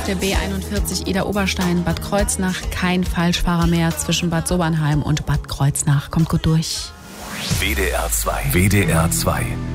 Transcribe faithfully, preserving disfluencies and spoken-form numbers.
der B einundvierzig Ida-Oberstein, Bad Kreuznach, kein Falschfahrer mehr zwischen Bad Sobernheim und Bad Kreuznach. Kommt gut durch. W D R zwei. W D R zwei.